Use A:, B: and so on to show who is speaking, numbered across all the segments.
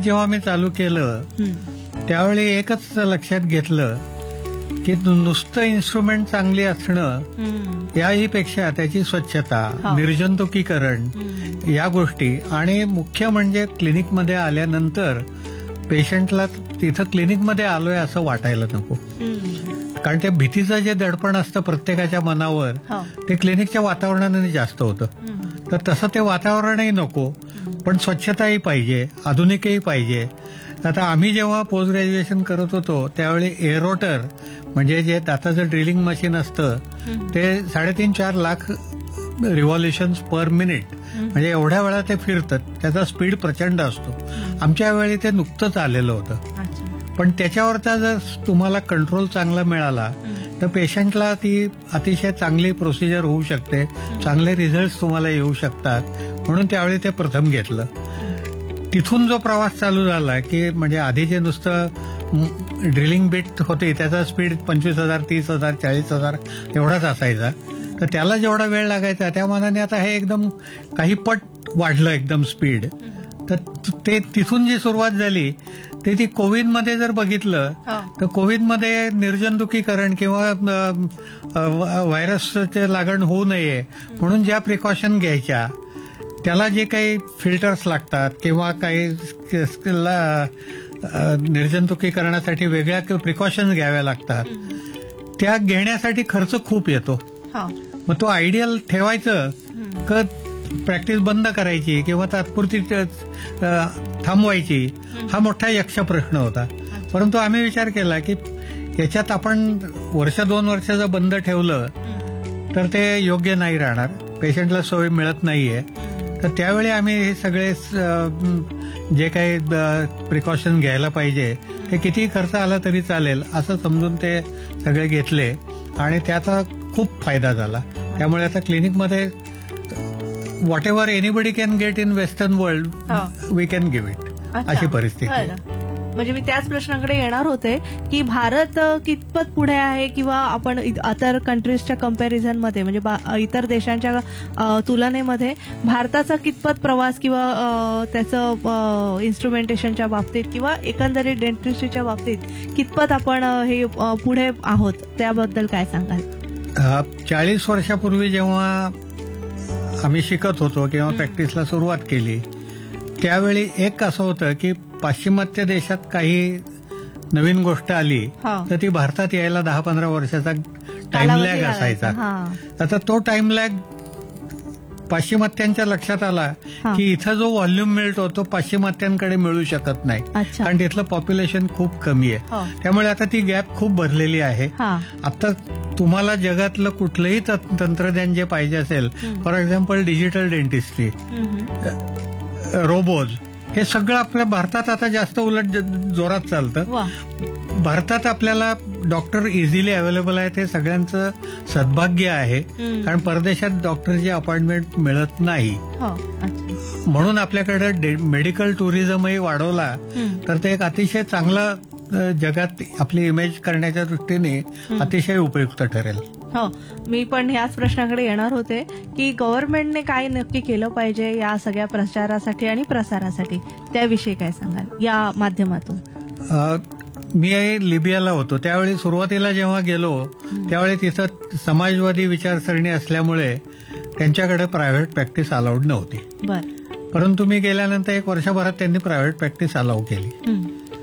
A: जेव्हा मी चालू केलं त्यावेळी एकच लक्षात घेतलं की नुसतं इन्स्ट्रुमेंट चांगली असणं याहीपेक्षा त्याची स्वच्छता, निर्जंतुकीकरण या गोष्टी आणि मुख्य म्हणजे क्लिनिकमध्ये आल्यानंतर पेशंटला तिथं क्लिनिकमध्ये आलोय असं वाटायला नको. कारण ते भीतीचं जे दडपण असतं प्रत्येकाच्या मनावर ते क्लिनिकच्या वातावरणाने जास्त होतं. तर तसं ते वातावरणही नको, पण स्वच्छताही पाहिजे, आधुनिकही पाहिजे. आता आम्ही जेव्हा पोस्ट ग्रॅज्युएशन करत होतो त्यावेळी एअरोटर म्हणजे जे दाताचं ड्रिलिंग मशीन असतं ते 3.5-4 लाख रिव्हॉल्युशन्स पर मिनिट म्हणजे एवढ्या वेळा ते फिरतात. त्याचा स्पीड प्रचंड असतो. आमच्या वेळी ते नुकतंच आलेलं होतं. पण त्याच्यावरचा जर तुम्हाला कंट्रोल चांगला मिळाला तर पेशंटला ती अतिशय चांगली प्रोसिजर होऊ शकते, चांगले रिझल्ट तुम्हाला येऊ शकतात. म्हणून त्यावेळी ते प्रथम घेतलं. तिथून जो प्रवास चालू झाला की म्हणजे आधी जे नुसतं ड्रिलिंग बिट होते त्याचा स्पीड 25,000, 30,000, 40,000 एवढाच असायचा. तर त्याला जेवढा वेळ लागायचा त्या मानाने आता हे एकदम काही पट वाढलं एकदम स्पीड. तर ते तिथून जी सुरुवात झाली ते ती कोविडमध्ये जर बघितलं तर कोविडमध्ये निर्जंतुकीकरण किंवा व्हायरसचे लागण होऊ नये म्हणून ज्या प्रिकॉशन घ्यायच्या त्याला जे काही फिल्टर्स लागतात किंवा काही निर्जंतुकीकरणासाठी वेगळ्या प्रिकॉशन्स घ्याव्या लागतात त्या घेण्यासाठी खर्च खूप येतो. मग तो आयडियल ठेवायचं का प्रॅक्टिस बंद करायची किंवा तात्पुरती थांबवायची हा मोठा यक्ष प्रश्न होता. परंतु आम्ही विचार केला की याच्यात आपण 1-2 वर्ष जर बंद ठेवलं तर ते योग्य नाही राहणार, पेशंटला सोय मिळत नाहीये. तर त्यावेळी आम्ही हे सगळे जे काही प्रिकॉशन घ्यायला पाहिजे ते किती खर्च आला तरी चालेल असं समजून ते सगळे घेतले आणि त्याचा खूप फायदा झाला. त्यामुळे आता क्लिनिकमध्ये what ever anybody can get in western world we can give it अशी परिस्थिती.
B: म्हणजे मी त्याच प्रश्नाकडे येणार होते की भारत कितपत पुढे आहे किंवा आपण अदर कंट्रीजच्या कम्पॅरिझनमध्ये म्हणजे इतर तुलनेमध्ये भारताचा कितपत प्रवास किंवा त्याचं इन्स्ट्रुमेंटेशनच्या बाबतीत किंवा एकंदरीत डेंटिस्ट्रीच्या बाबतीत कितपत आपण हे पुढे आहोत त्याबद्दल काय सांगाल?
A: 40 वर्षापूर्वी जेव्हा आम्ही शिकत होतो किंवा प्रॅक्टिसला सुरुवात केली त्यावेळी एक असं होतं की पाश्चिमात्य देशात काही नवीन गोष्ट आली तर ती भारतात यायला 10-15 वर्षाचा टाइम लॅग असायचा. आता तो टाइम लॅग पाश्चिमात्यांच्या लक्षात आला की इथं जो व्हॉल्यूम मिळतो तो पाश्चिमात्यांकडे मिळू शकत नाही कारण तिथलं पॉप्युलेशन खूप कमी आहे. त्यामुळे आता ती गॅप खूप भरलेली आहे. आता तुम्हाला जगातलं कुठलंही तंत्रज्ञान जे पाहिजे असेल, for example digital dentistry, robots, हे सगळं आपल्या भारतात आता जास्त उलट जोरात चालतं. भारतात आपल्याला डॉक्टर इझिली अवेलेबल आहेत हे सगळ्यांचं सद्भाग्य आहे कारण परदेशात डॉक्टरची अपॉइंटमेंट मिळत नाही. म्हणून आपल्याकडे मेडिकल टुरिझमही वाढवला तर ते एक अतिशय चांगलं जगात आपली इमेज करण्याच्या दृष्टीने अतिशय उपयुक्त ठरेल.
B: हो, मी पण ह्याच प्रश्नाकडे येणार होते की गव्हर्नमेंटने काय नक्की केलं पाहिजे या सगळ्या प्रचारासाठी आणि प्रसारासाठी, त्याविषयी काय सांगाल या माध्यमातून?
A: मी लिबियाला होतो त्यावेळी सुरुवातीला जेव्हा गेलो त्यावेळी तिथं समाजवादी विचारसरणी असल्यामुळे त्यांच्याकडे प्रायव्हेट प्रॅक्टिस अलाउड नव्हती. परंतु मी गेल्यानंतर 1 वर्षभरात त्यांनी प्रायव्हेट प्रॅक्टिस अलाउ केली.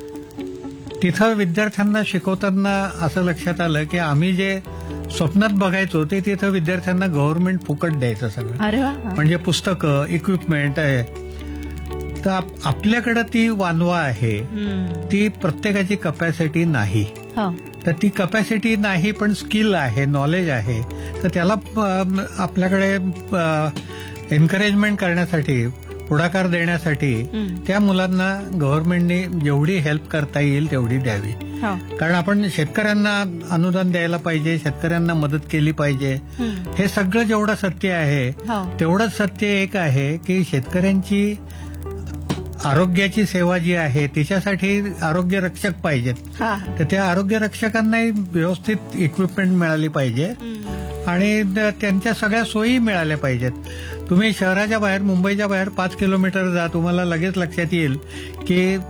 A: तिथं विद्यार्थ्यांना शिकवताना असं लक्षात आलं की आम्ही जे स्वप्नात बघायचो ते तिथं विद्यार्थ्यांना गव्हर्नमेंट फुकट द्यायचं सगळं, म्हणजे पुस्तकं, इक्विपमेंट आहे. तर आपल्याकडे ती वानवा आहे, ती प्रत्येकाची कपॅसिटी नाही. तर ती कपॅसिटी नाही पण स्किल आहे, नॉलेज आहे. तर त्याला आपल्याकडे एन्करेजमेंट करण्यासाठी, पुढाकार देण्यासाठी त्या मुलांना गव्हर्नमेंटने जेवढी हेल्प करता येईल तेवढी द्यावी. कारण आपण शेतकऱ्यांना अनुदान द्यायला पाहिजे, शेतकऱ्यांना मदत केली पाहिजे. हे सगळं जेवढं सत्य आहे तेवढंच सत्य एक आहे की शेतकऱ्यांची आरोग्याची सेवा जी आहे तिच्यासाठी आरोग्य रक्षक पाहिजेत. तर त्या आरोग्य रक्षकांनाही व्यवस्थित इक्विपमेंट मिळाली पाहिजे आणि त्यांच्या सगळ्या सोयी मिळाल्या पाहिजेत. तुम्ही शहराच्या बाहेर, मुंबईच्या बाहेर 5 किलोमीटर जा, तुम्हाला लगेच लक्षात येईल की